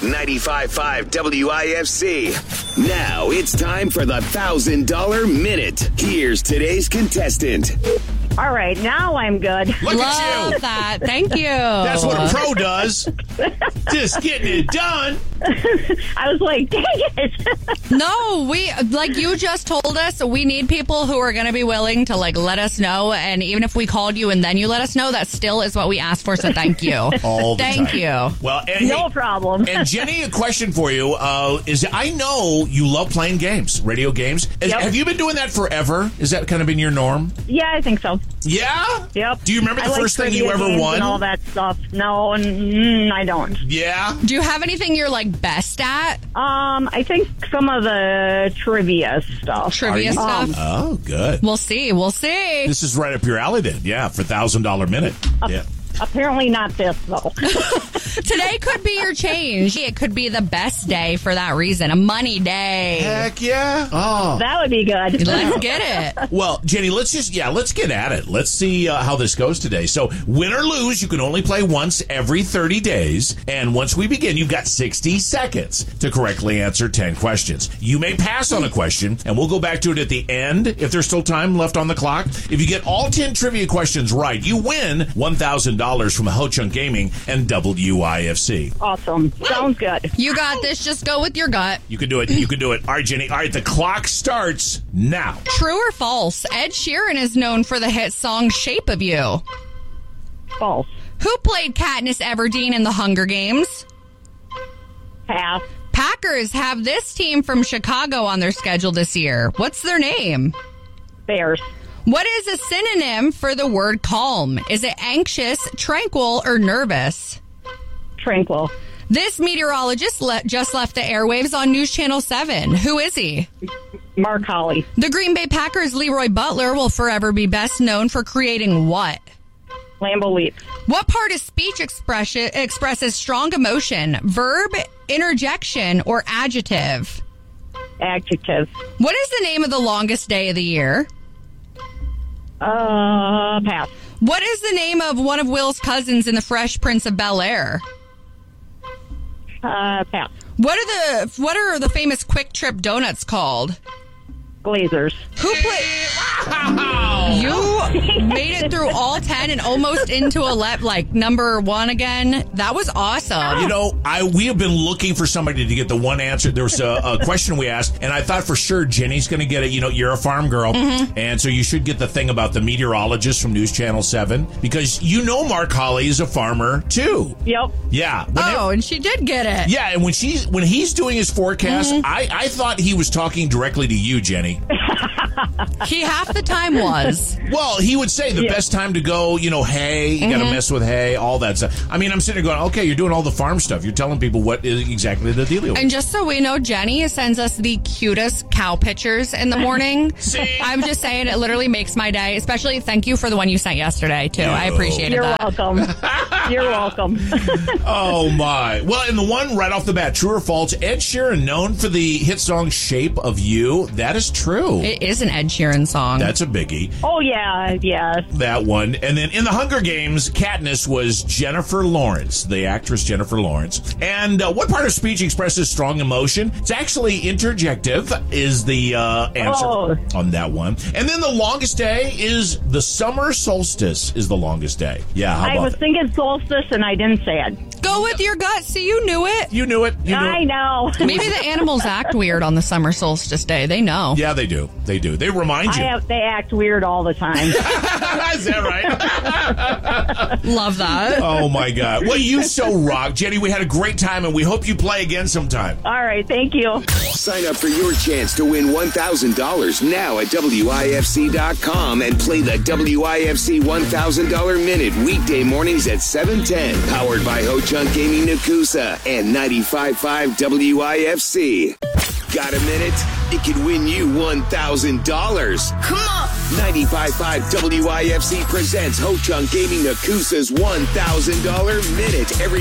95.5 WIFC. Now it's time for the $1,000 Minute. Here's today's contestant. All right, now I'm good. Look at Love you. that. Thank you. That's what a pro does. Just getting it done. I was like, dang it. No, like you just told us, we need people who are going to be willing to let us know. And even if we called you and then you let us know, that still is what we asked for. So thank you. All the Thank time. you. Well, and, No problem. And Jenny, a question for you is: I know you love playing games, radio games. Yep. Have you been doing that forever? Is that kind of been your norm? Yeah, I think so. Yeah. Yep. Do you remember the I first like thing you trivia ever games won? and all that stuff. No, I don't. Yeah. Do you have anything you're best at? I think some of the trivia stuff. Trivia stuff? Oh, good. We'll see. This is right up your alley, then. Yeah, for $1,000 Minute. Yeah. Apparently not this, though. Today could be your change. It could be the best day for that reason. A money day. Heck yeah. Oh. That would be good. Let's get it. Well, Jenny, let's get at it. Let's see how this goes today. So, win or lose, you can only play once every 30 days. And once we begin, you've got 60 seconds to correctly answer 10 questions. You may pass on a question, and we'll go back to it at the end if there's still time left on the clock. If you get all 10 trivia questions right, you win $1,000 from Ho Chunk Gaming and WIFC. Awesome. Sounds good. You got this. Just go with your gut. You can do it. You can do it. All right, Jenny. All right, the clock starts now. True or false? Ed Sheeran is known for the hit song Shape of You. False. Who played Katniss Everdeen in the Hunger Games? Pass. Packers have this team from Chicago on their schedule this year. What's their name? Bears. What is a synonym for the word calm? Is it anxious, tranquil, or nervous? Tranquil. This meteorologist just left the airwaves on News Channel 7. Who is he? Mark Holly. The Green Bay Packers' Leroy Butler will forever be best known for creating what? Lambeau Leap. What part of speech expresses strong emotion? Verb, interjection, or adjective? Adjective. What is the name of the longest day of the year? Pass. What is the name of one of Will's cousins in The Fresh Prince of Bel-Air? Pass. What are the famous Quick Trip donuts called? Glazers. Who played? You made it through all 10 and almost into number 1 again. That was awesome. You know, we have been looking for somebody to get the one answer. There was a question we asked, and I thought for sure Jenny's going to get it. You know, you're a farm girl, and so you should get the thing about the meteorologist from News Channel 7, because you know Mark Holly is a farmer, too. Yep. Yeah. And she did get it. Yeah, and when he's doing his forecast, I thought he was talking directly to you, Jenny. He half the time was. Well, he would say the best time to go, hay, you got to mess with hay, all that stuff. I mean, I'm sitting there going, okay, you're doing all the farm stuff. You're telling people what is exactly the deal. And just so we know, Jenny sends us the cutest cow pictures in the morning. See? I'm just saying, it literally makes my day. Especially, thank you for the one you sent yesterday, too. I appreciated You're that. welcome. You're welcome. Oh, my. Well, and the one right off the bat, true or false, Ed Sheeran, known for the hit song Shape of You. That is true. It is an Ed Sheeran song. That's a biggie. Oh, yeah. That one. And then in the Hunger Games, Katniss was Jennifer Lawrence, the actress Jennifer Lawrence. And what part of speech expresses strong emotion? It's actually interjective is the answer on that one. And then the longest day is the summer solstice is the longest day. Yeah, how I about was that? thinking solstice, and I didn't say it. Go with your gut. See, you knew it. You knew it. I know. Maybe the animals act weird on the summer solstice day. They know. Yeah, they do. They do. They remind you. They act weird all the time. Is that right? Love that. Oh, my God. Well, you so rock. Jenny, we had a great time, and we hope you play again sometime. All right. Thank you. Sign up for your chance to win $1,000 now at WIFC.com and play the WIFC $1,000 Minute weekday mornings at 7:10. Powered by Ho Chunk Gaming Nakusa and 95.5 WIFC. Got a minute? It could win you $1,000. Come on! 95.5 WIFC presents Ho Chunk Gaming Nakusa's $1,000 Minute every